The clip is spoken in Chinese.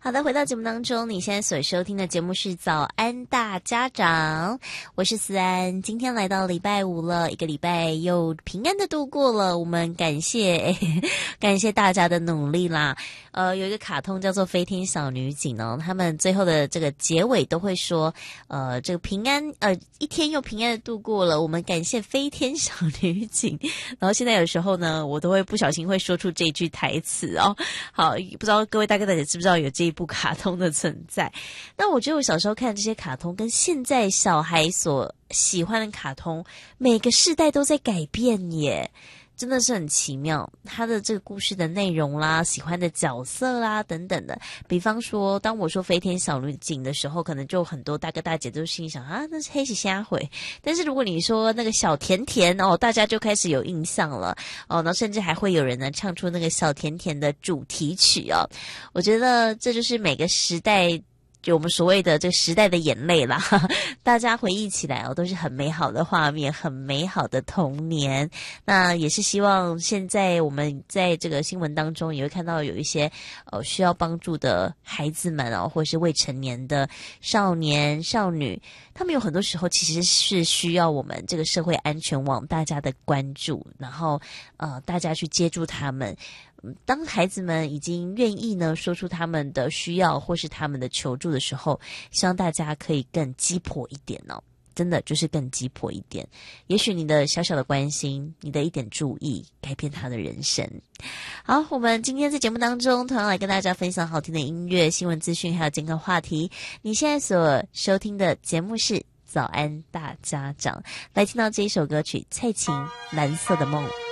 好的，回到节目当中，你现在所收听的节目是早安大家长，我是思安。今天来到礼拜五了，一个礼拜又平安的度过了，我们感谢大家的努力啦。有一个卡通叫做飞天小女警哦，他们最后的这个结尾都会说这个平安一天又平安的度过了，我们感谢飞天小女警。然后现在有时候呢，我都会不小心会说出这句台词哦。好，不知道各位大哥大姐知不知道有这一部卡通的存在。那我觉得我小时候看这些卡通跟现在小孩所喜欢的卡通，每个世代都在改变耶，真的是很奇妙。他的这个故事的内容啦，喜欢的角色啦等等的，比方说当我说飞天小女警的时候，可能就很多大哥大姐都心里想啊，那是黑喜瞎回。但是如果你说那个小甜甜哦，大家就开始有印象了哦，然后甚至还会有人呢唱出那个小甜甜的主题曲哦。我觉得这就是每个时代就我们所谓的这个时代的眼泪啦，大家回忆起来哦，都是很美好的画面，很美好的童年。那也是希望现在我们在这个新闻当中也会看到有一些需要帮助的孩子们哦，或者是未成年的少年少女，他们有很多时候其实是需要我们这个社会安全网大家的关注，然后大家去接住他们。当孩子们已经愿意呢说出他们的需要或是他们的求助的时候，希望大家可以更鸡婆一点哦，真的就是更鸡婆一点。也许你的小小的关心，你的一点注意，改变他的人生。好，我们今天在节目当中同样来跟大家分享好听的音乐、新闻资讯还有健康话题。你现在所收听的节目是早安大家长，来听到这一首歌曲，蔡琴《蓝色的梦》。